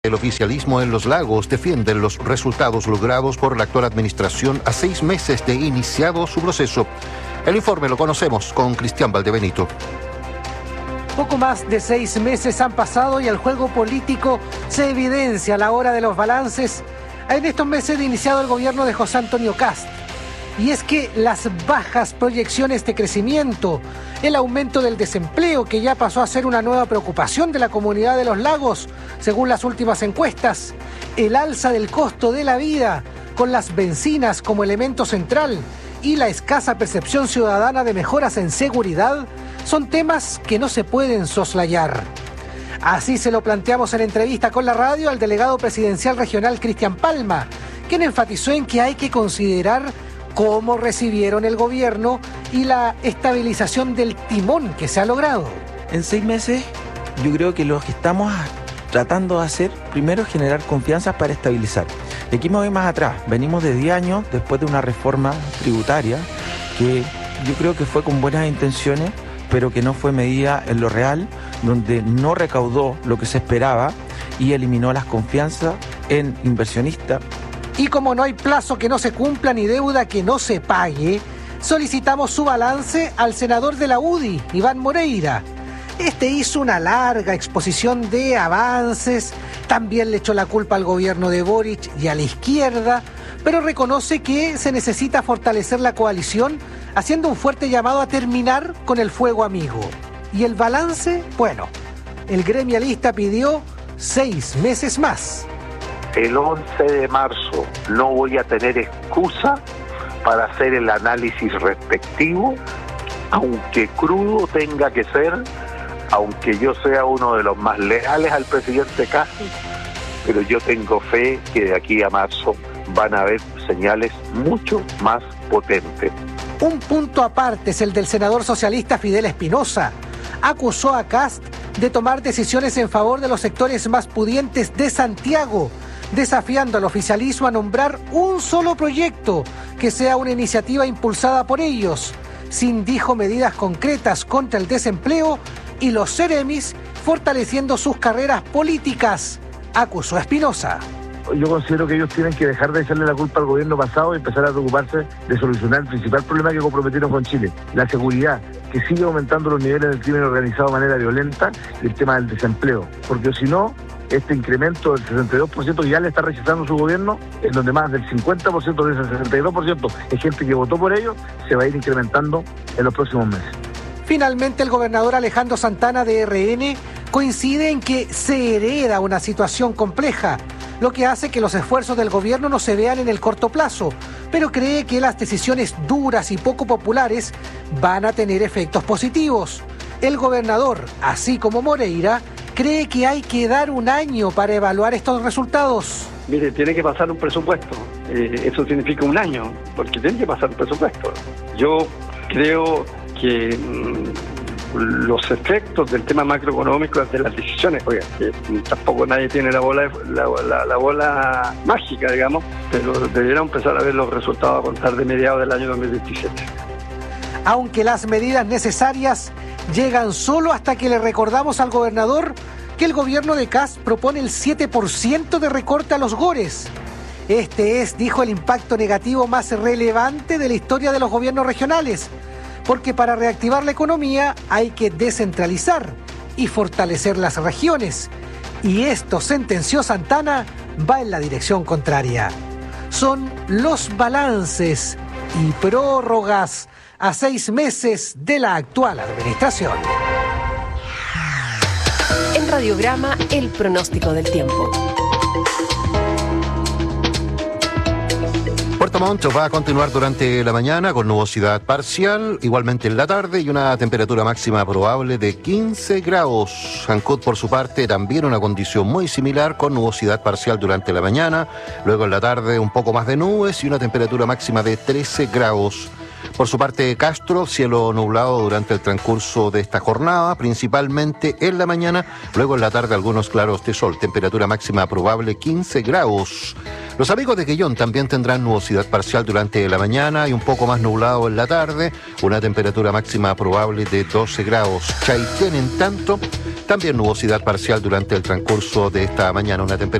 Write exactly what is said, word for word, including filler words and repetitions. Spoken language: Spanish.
El oficialismo en Los Lagos defiende los resultados logrados por la actual administración a seis meses de iniciado su proceso. El informe lo conocemos con Cristian Valdebenito. Poco más de seis meses han pasado y el juego político se evidencia a la hora de los balances en estos meses de iniciado el gobierno de José Antonio Kast. Y es que las bajas proyecciones de crecimiento, el aumento del desempleo, que ya pasó a ser una nueva preocupación de la comunidad de Los Lagos, según las últimas encuestas, el alza del costo de la vida, con las bencinas como elemento central, y la escasa percepción ciudadana de mejoras en seguridad, son temas que no se pueden soslayar. Así se lo planteamos en entrevista con la radio al delegado presidencial regional Cristian Palma, quien enfatizó en que hay que considerar cómo recibieron el gobierno y la estabilización del timón que se ha logrado. En seis meses, yo creo que lo que estamos tratando de hacer, primero, es generar confianza para estabilizar. Y aquí me voy más atrás. Venimos de diez años después de una reforma tributaria que yo creo que fue con buenas intenciones, pero que no fue medida en lo real, donde no recaudó lo que se esperaba y eliminó las confianzas en inversionistas. Y como no hay plazo que no se cumpla ni deuda que no se pague, solicitamos su balance al senador de la U D I, Iván Moreira. Este hizo una larga exposición de avances, también le echó la culpa al gobierno de Boric y a la izquierda, pero reconoce que se necesita fortalecer la coalición, haciendo un fuerte llamado a terminar con el fuego amigo. Y el balance, bueno, el gremialista pidió seis meses más. El once de marzo no voy a tener excusa para hacer el análisis respectivo, aunque crudo tenga que ser, aunque yo sea uno de los más leales al presidente Kast, pero yo tengo fe que de aquí a marzo van a haber señales mucho más potentes. Un punto aparte es el del senador socialista Fidel Espinosa. Acusó a Kast de tomar decisiones en favor de los sectores más pudientes de Santiago, desafiando al oficialismo a nombrar un solo proyecto que sea una iniciativa impulsada por ellos, sin, dijo, medidas concretas contra el desempleo y los seremis fortaleciendo sus carreras políticas, acusó a Espinosa. Yo considero que ellos tienen que dejar de echarle la culpa al gobierno pasado y empezar a preocuparse de solucionar el principal problema que comprometieron con Chile, la seguridad, que sigue aumentando los niveles del crimen organizado de manera violenta, y el tema del desempleo, porque si no, este incremento del sesenta y dos por ciento que ya le está rechazando su gobierno, en donde más del cincuenta por ciento de ese sesenta y dos por ciento es gente que votó por ellos, se va a ir incrementando en los próximos meses. Finalmente, el gobernador Alejandro Santana de R N coincide en que se hereda una situación compleja, lo que hace que los esfuerzos del gobierno no se vean en el corto plazo, pero cree que las decisiones duras y poco populares van a tener efectos positivos. El gobernador, así como Moreira, cree que hay que dar un año para evaluar estos resultados. Mire, tiene que pasar un presupuesto. Eh, eso significa un año, porque tiene que pasar un presupuesto. Yo creo que mmm, los efectos del tema macroeconómico de las decisiones, oiga, que tampoco nadie tiene la bola, la, la, la bola mágica, digamos, pero deberían empezar a ver los resultados a contar de mediados del año dos mil veintisiete. Aunque las medidas necesarias llegan solo hasta que le recordamos al gobernador que el gobierno de Kast propone el siete por ciento de recorte a los gores. Este es, dijo, el impacto negativo más relevante de la historia de los gobiernos regionales, porque para reactivar la economía hay que descentralizar y fortalecer las regiones. Y esto, sentenció Santana, va en la dirección contraria. Son los balances y prórrogas a seis meses de la actual administración. En Radiograma, el pronóstico del tiempo. Puerto Montt va a continuar durante la mañana con nubosidad parcial, igualmente en la tarde, y una temperatura máxima probable de quince grados. Ancud, por su parte, también una condición muy similar, con nubosidad parcial durante la mañana, luego en la tarde un poco más de nubes y una temperatura máxima de trece grados. Por su parte, Castro, cielo nublado durante el transcurso de esta jornada, principalmente en la mañana, luego en la tarde algunos claros de sol, temperatura máxima probable quince grados. Los amigos de Quellón también tendrán nubosidad parcial durante la mañana y un poco más nublado en la tarde, una temperatura máxima probable de doce grados. Chaitén, en tanto, También nubosidad parcial durante el transcurso de esta mañana, una temperatura